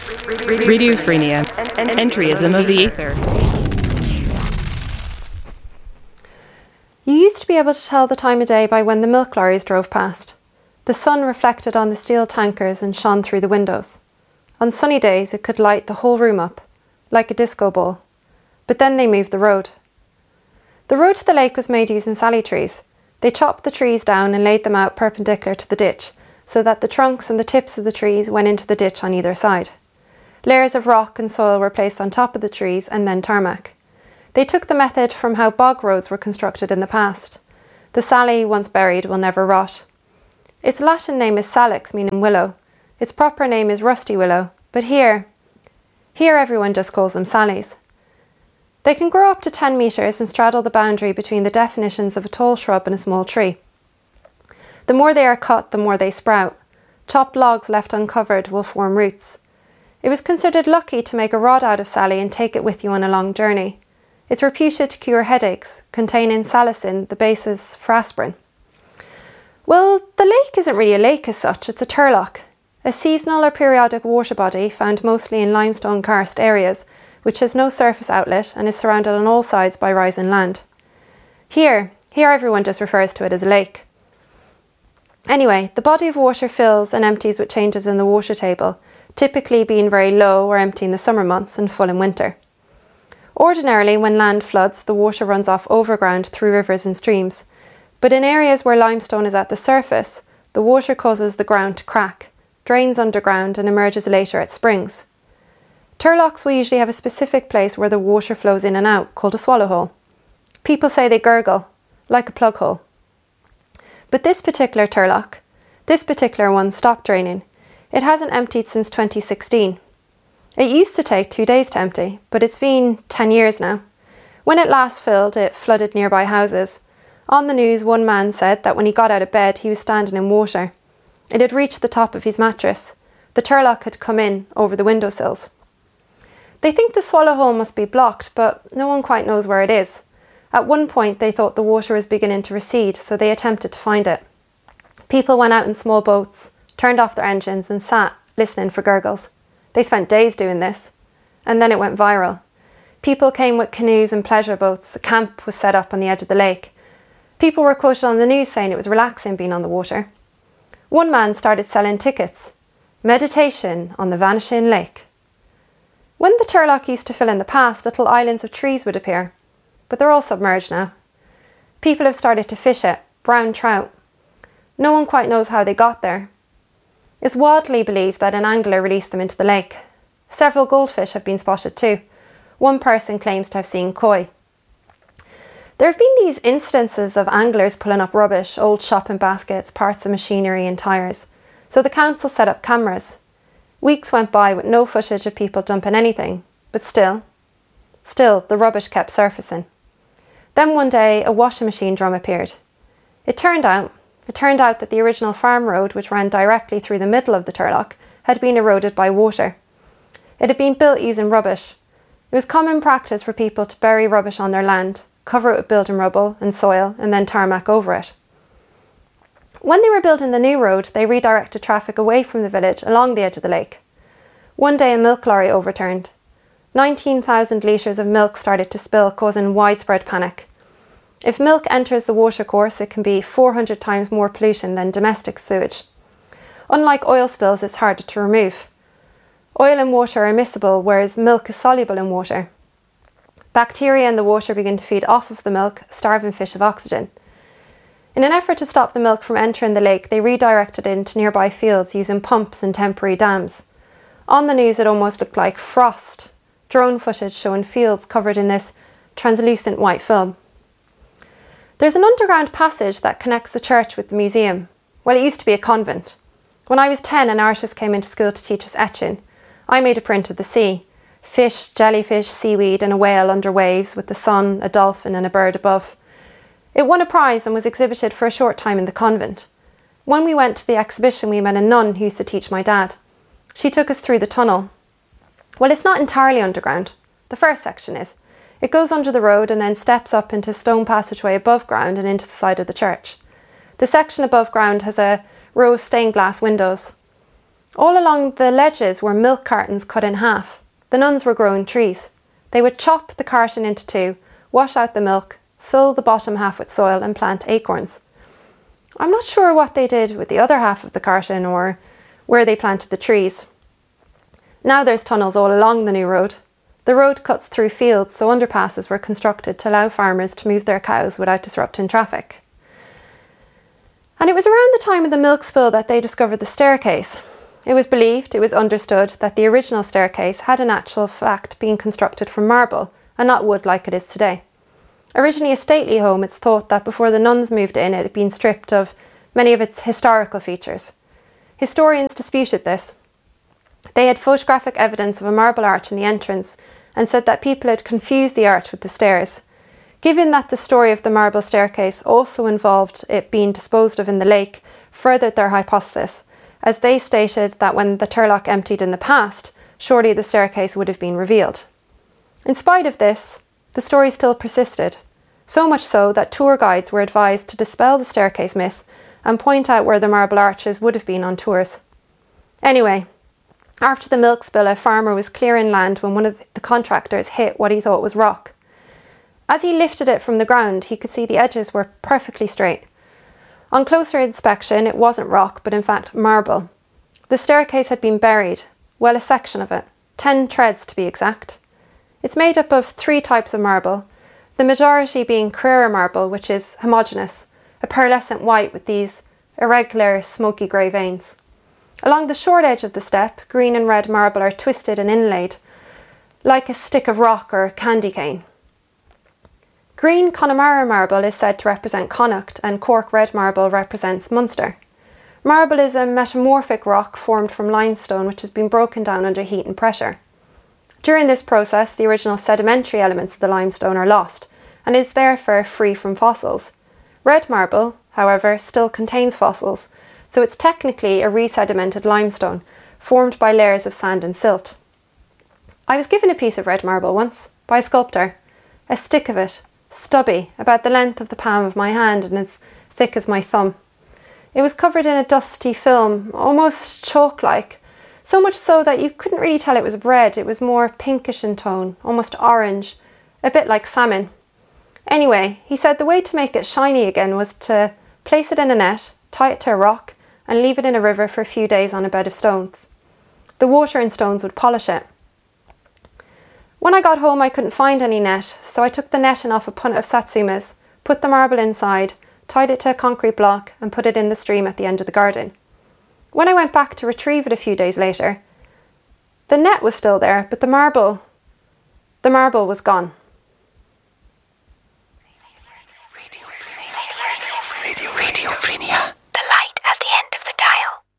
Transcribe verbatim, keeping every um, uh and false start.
Radiophrenia. Entryism of the ether. You used to be able to tell the time of day by when the milk lorries drove past. The sun reflected on the steel tankers and shone through the windows. On sunny days it could light the whole room up, like a disco ball. But then they moved the road. The road to the lake was made using sally trees. They chopped the trees down and laid them out perpendicular to the ditch, so that the trunks and the tips of the trees went into the ditch on either side. Layers of rock and soil were placed on top of the trees and then tarmac. They took the method from how bog roads were constructed in the past. The sally, once buried, will never rot. Its Latin name is salix, meaning willow. Its proper name is rusty willow, but here, here everyone just calls them sallies. They can grow up to ten metres and straddle the boundary between the definitions of a tall shrub and a small tree. The more they are cut, the more they sprout. Chopped logs left uncovered will form roots. It was considered lucky to make a rod out of sally and take it with you on a long journey. It's reputed to cure headaches, containing salicin, the basis for aspirin. Well, the lake isn't really a lake as such, it's a turlough, a seasonal or periodic water body found mostly in limestone karst areas, which has no surface outlet and is surrounded on all sides by rising land. Here, here everyone just refers to it as a lake. Anyway, the body of water fills and empties with changes in the water table, typically being very low or empty in the summer months and full in winter. Ordinarily, when land floods, the water runs off overground through rivers and streams, but in areas where limestone is at the surface, the water causes the ground to crack, drains underground and emerges later at springs. Turloughs will usually have a specific place where the water flows in and out, called a swallow hole. People say they gurgle, like a plug hole. But this particular turlough, this particular one stopped draining. It hasn't emptied since twenty sixteen. It used to take two days to empty, but it's been ten years now. When it last filled, it flooded nearby houses. On the news, one man said that when he got out of bed, he was standing in water. It had reached the top of his mattress. The turlough had come in over the windowsills. They think the swallow hole must be blocked, but no one quite knows where it is. At one point, they thought the water was beginning to recede, so they attempted to find it. People went out in small boats, turned off their engines and sat, listening for gurgles. They spent days doing this, and then it went viral. People came with canoes and pleasure boats. A camp was set up on the edge of the lake. People were quoted on the news saying it was relaxing being on the water. One man started selling tickets. Meditation on the vanishing lake. When the turlough used to fill in the past, little islands of trees would appear, but they're all submerged now. People have started to fish it, brown trout. No one quite knows how they got there. It's widely believed that an angler released them into the lake. Several goldfish have been spotted too. One person claims to have seen koi. There have been these instances of anglers pulling up rubbish, old shopping baskets, parts of machinery and tyres. So the council set up cameras. Weeks went by with no footage of people dumping anything, but still, still the rubbish kept surfacing. Then one day a washing machine drum appeared. It turned out, it turned out that the original farm road, which ran directly through the middle of the turlough, had been eroded by water. It had been built using rubbish. It was common practice for people to bury rubbish on their land, cover it with building rubble and soil, and then tarmac over it. When they were building the new road, they redirected traffic away from the village along the edge of the lake. One day a milk lorry overturned. nineteen thousand litres of milk started to spill, causing widespread panic. If milk enters the watercourse, it can be four hundred times more pollution than domestic sewage. Unlike oil spills, it's harder to remove. Oil and water are miscible, whereas milk is soluble in water. Bacteria in the water begin to feed off of the milk, starving fish of oxygen. In an effort to stop the milk from entering the lake, they redirected it into nearby fields using pumps and temporary dams. On the news, it almost looked like frost. Drone footage showing fields covered in this translucent white film. There's an underground passage that connects the church with the museum. Well, it used to be a convent. When I was ten, an artist came into school to teach us etching. I made a print of the sea. Fish, jellyfish, seaweed and a whale under waves with the sun, a dolphin and a bird above. It won a prize and was exhibited for a short time in the convent. When we went to the exhibition, we met a nun who used to teach my dad. She took us through the tunnel. Well, it's not entirely underground. The first section is. It goes under the road and then steps up into a stone passageway above ground and into the side of the church. The section above ground has a row of stained glass windows. All along the ledges were milk cartons cut in half. The nuns were growing trees. They would chop the carton into two, wash out the milk, fill the bottom half with soil and plant acorns. I'm not sure what they did with the other half of the carton or where they planted the trees. Now there's tunnels all along the new road. The road cuts through fields, so underpasses were constructed to allow farmers to move their cows without disrupting traffic. And it was around the time of the milk spill that they discovered the staircase. It was believed, it was understood, that the original staircase had in actual fact been constructed from marble and not wood like it is today. Originally a stately home, it's thought that before the nuns moved in it had been stripped of many of its historical features. Historians disputed this. They had photographic evidence of a marble arch in the entrance and said that people had confused the arch with the stairs. Given that the story of the marble staircase also involved it being disposed of in the lake, furthered their hypothesis, as they stated that when the Turlough emptied in the past, surely the staircase would have been revealed. In spite of this, the story still persisted, so much so that tour guides were advised to dispel the staircase myth and point out where the marble arches would have been on tours. Anyway, after the milk spill, a farmer was clearing land when one of the contractors hit what he thought was rock. As he lifted it from the ground, he could see the edges were perfectly straight. On closer inspection, it wasn't rock, but in fact marble. The staircase had been buried, well, a section of it, ten treads to be exact. It's made up of three types of marble, the majority being Carrara marble, which is homogeneous, a pearlescent white with these irregular smoky grey veins. Along the short edge of the step, green and red marble are twisted and inlaid, like a stick of rock or candy cane. Green Connemara marble is said to represent Connacht, and Cork red marble represents Munster. Marble is a metamorphic rock formed from limestone which has been broken down under heat and pressure. During this process, the original sedimentary elements of the limestone are lost, and is therefore free from fossils. Red marble, however, still contains fossils, so it's technically a resedimented limestone, formed by layers of sand and silt. I was given a piece of red marble once, by a sculptor, a stick of it, stubby, about the length of the palm of my hand and as thick as my thumb. It was covered in a dusty film, almost chalk-like, so much so that you couldn't really tell it was red. It was more pinkish in tone, almost orange, a bit like salmon. Anyway, he said the way to make it shiny again was to place it in a net, tie it to a rock, and leave it in a river for a few days on a bed of stones. The water and stones would polish it. When I got home, I couldn't find any net, so I took the netting off a punt of satsumas, put the marble inside, tied it to a concrete block, and put it in the stream at the end of the garden. When I went back to retrieve it a few days later, the net was still there, but the marble, the marble was gone. Radio, radio, radio, radio, radio, radio,